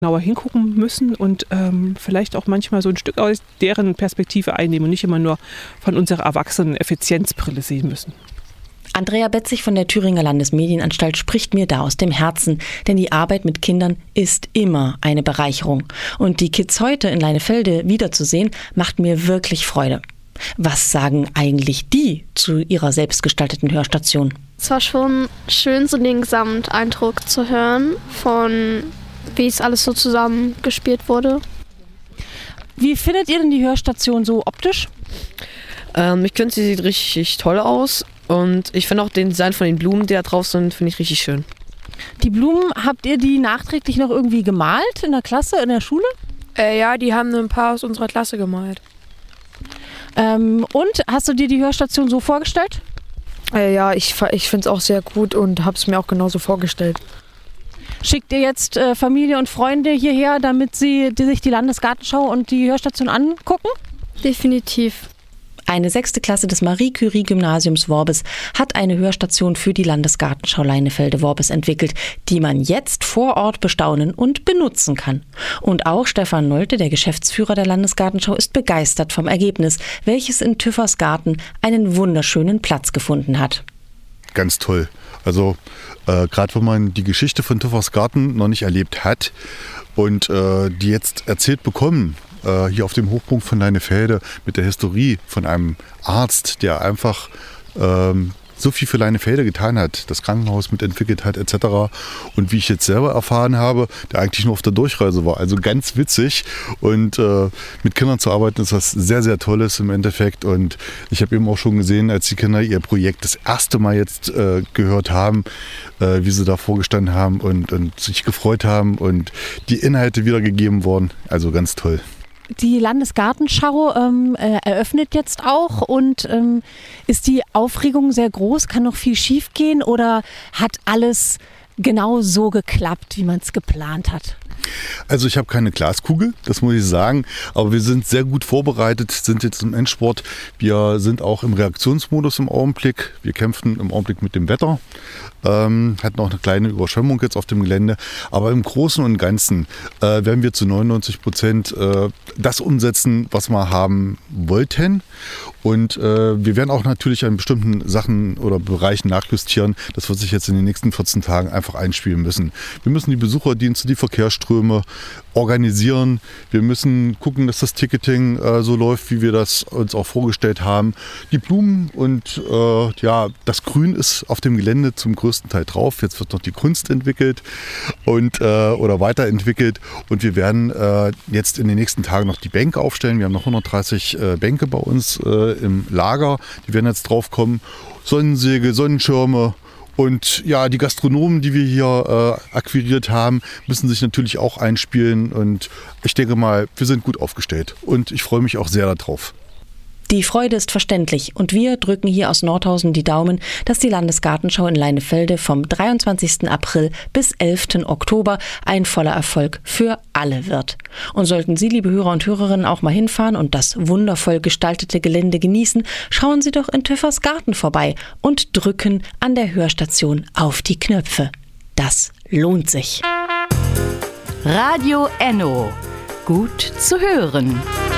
genauer hingucken müssen und vielleicht auch manchmal so ein Stück aus deren Perspektive einnehmen und nicht immer nur von unserer erwachsenen Effizienzbrille sehen müssen. Andrea Betzig von der Thüringer Landesmedienanstalt spricht mir da aus dem Herzen, denn die Arbeit mit Kindern ist immer eine Bereicherung. Und die Kids heute in Leinefelde wiederzusehen, macht mir wirklich Freude. Was sagen eigentlich die zu ihrer selbstgestalteten Hörstation? Es war schon schön, so den Gesamteindruck zu hören, von wie es alles so zusammengespielt wurde. Wie findet ihr denn die Hörstation so optisch? Ich finde, sie sieht richtig toll aus und ich finde auch den Design von den Blumen, die da drauf sind, finde ich richtig schön. Die Blumen, habt ihr die nachträglich noch irgendwie gemalt in der Klasse, in der Schule? Ja, die haben ein paar aus unserer Klasse gemalt. Und hast du dir die Hörstation so vorgestellt? Ja, ich finde es auch sehr gut und habe es mir auch genauso vorgestellt. Schickt ihr jetzt Familie und Freunde hierher, damit sie sich die Landesgartenschau und die Hörstation angucken? Definitiv. Eine 6. Klasse des Marie-Curie-Gymnasiums Worbis hat eine Hörstation für die Landesgartenschau Leinefelde-Worbis entwickelt, die man jetzt vor Ort bestaunen und benutzen kann. Und auch Stefan Nolte, der Geschäftsführer der Landesgartenschau, ist begeistert vom Ergebnis, welches in Tüffers Garten einen wunderschönen Platz gefunden hat. Ganz toll. Also gerade wenn man die Geschichte von Tüffers Garten noch nicht erlebt hat und die jetzt erzählt bekommen, hier auf dem Hochpunkt von Leinefelde mit der Historie von einem Arzt, der einfach so viel für Leinefelde getan hat, das Krankenhaus mitentwickelt hat etc. Und wie ich jetzt selber erfahren habe, der eigentlich nur auf der Durchreise war. Also ganz witzig und mit Kindern zu arbeiten ist was sehr, sehr Tolles im Endeffekt. Und ich habe eben auch schon gesehen, als die Kinder ihr Projekt das erste Mal jetzt gehört haben, wie sie da vorgestanden haben und sich gefreut haben und die Inhalte wiedergegeben wurden. Also ganz toll. Die Landesgartenschau eröffnet jetzt auch und ist die Aufregung sehr groß? Kann noch viel schief gehen oder hat alles genau so geklappt, wie man es geplant hat? Also ich habe keine Glaskugel, das muss ich sagen, aber wir sind sehr gut vorbereitet, sind jetzt im Endspurt. Wir sind auch im Reaktionsmodus im Augenblick. Wir kämpfen im Augenblick mit dem Wetter. Hatten auch eine kleine Überschwemmung jetzt auf dem Gelände. Aber im Großen und Ganzen werden wir zu 99% das umsetzen, was wir haben wollten. Und wir werden auch natürlich an bestimmten Sachen oder Bereichen nachjustieren. Das wird sich jetzt in den nächsten 14 Tagen einfach einspielen müssen. Wir müssen die Besucherdienste, die Verkehrsströme organisieren. Wir müssen gucken, dass das Ticketing so läuft, wie wir das uns auch vorgestellt haben. Die Blumen und das Grün ist auf dem Gelände zum größten Teil drauf. Jetzt wird noch die Kunst entwickelt und oder weiterentwickelt. Und wir werden jetzt in den nächsten Tagen noch die Bänke aufstellen. Wir haben noch 130 Bänke bei uns im Lager. Die werden jetzt drauf kommen. Sonnensäge, Sonnenschirme. Und ja, die Gastronomen, die wir hier akquiriert haben, müssen sich natürlich auch einspielen. Und ich denke mal, wir sind gut aufgestellt. Und ich freue mich auch sehr darauf. Die Freude ist verständlich und wir drücken hier aus Nordhausen die Daumen, dass die Landesgartenschau in Leinefelde vom 23. April bis 11. Oktober ein voller Erfolg für alle wird. Und sollten Sie, liebe Hörer und Hörerinnen, auch mal hinfahren und das wundervoll gestaltete Gelände genießen, schauen Sie doch in Tüffers Garten vorbei und drücken an der Hörstation auf die Knöpfe. Das lohnt sich. Radio Enno. Gut zu hören.